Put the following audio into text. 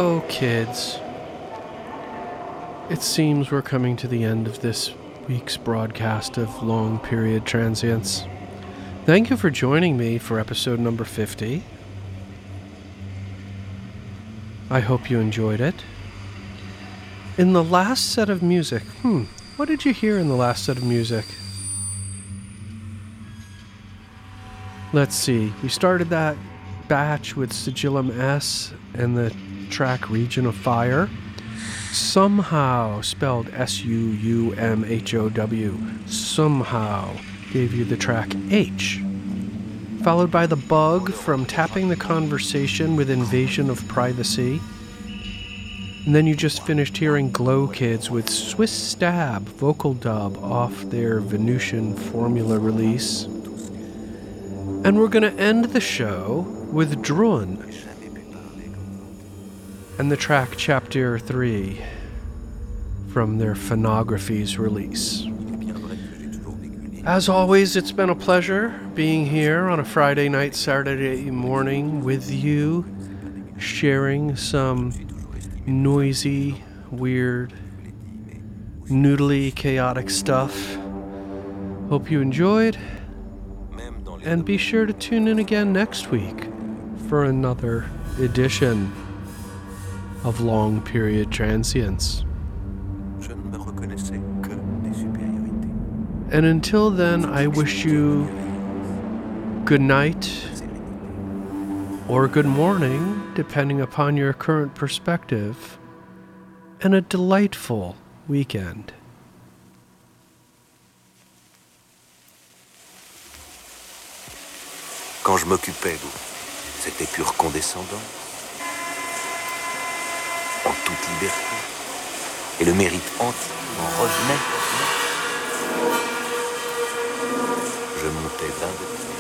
So, kids, it seems we're coming to the end of this week's broadcast of Long Period Transience. Thank you for joining me for episode number 50. I hope you enjoyed it. In the last set of music, what did you hear in the last set of music? Let's see, we started that batch with Sigillum S and the track Region of Fire. Somehow, spelled S-U-U-M-H-O-W, somehow gave you the track H. Followed by The Bug from Tapping the Conversation with Invasion of Privacy. And then you just finished hearing Glow Kids with Swiss Stab vocal dub off their Venusian Formula release. And we're going to end the show with Drun and the track Chapter 3 from their Phonographies release. As always, it's been a pleasure being here on a Friday night, Saturday morning with you, sharing some noisy, weird, noodly, chaotic stuff. Hope you enjoyed, and be sure to tune in again next week for another edition of Long Period Transience. And until then, I wish you good night or good morning, depending upon your current perspective, and a delightful weekend. Quand je m'occupais d'eux, c'était pure condescendance, en toute liberté, et le mérite entier m'en revenait. Je montais d'un de